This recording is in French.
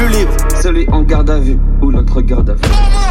plus libre, celui en garde à vue ou l'autre garde à vue.